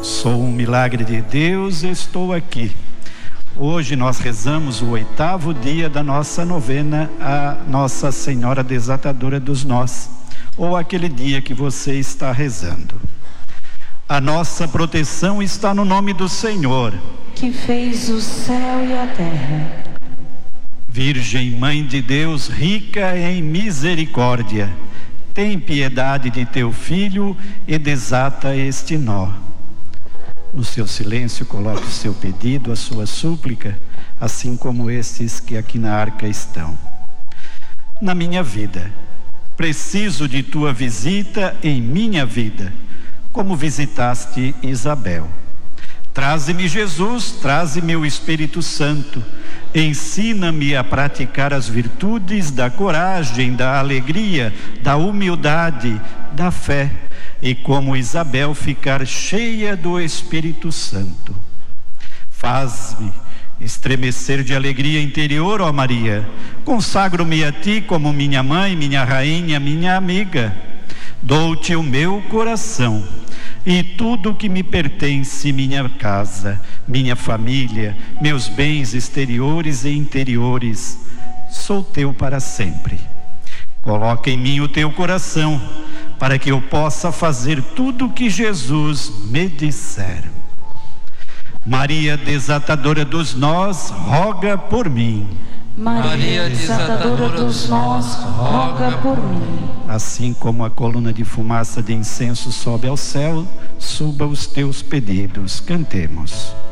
Sou um milagre de Deus, estou aqui. Hoje nós rezamos o 8º dia da nossa novena a Nossa Senhora Desatadora dos Nós, ou aquele dia que você está rezando. A nossa proteção está no nome do Senhor, que fez o céu e a terra. Virgem Mãe de Deus, rica em misericórdia, tem piedade de teu filho e desata este nó. No seu silêncio, coloque o seu pedido, a sua súplica, assim como estes que aqui na arca estão. Na minha vida, preciso de tua visita em minha vida, como visitaste Isabel. Traze-me Jesus, traze-me o Espírito Santo, ensina-me a praticar as virtudes da coragem, da alegria, da humildade, da fé, e como Isabel ficar cheia do Espírito Santo. Faz-me estremecer de alegria interior, ó Maria. Consagro-me a ti como minha mãe, minha rainha, minha amiga. Dou-te o meu coração e tudo o que me pertence, minha casa, minha família, meus bens exteriores e interiores. Sou teu para sempre. Coloca em mim o teu coração, para que eu possa fazer tudo o que Jesus me disser. Maria Desatadora dos Nós, roga por mim. Maria Desatadora dos Nós, roga por mim. Assim como a coluna de fumaça de incenso sobe ao céu, suba os teus pedidos. Cantemos.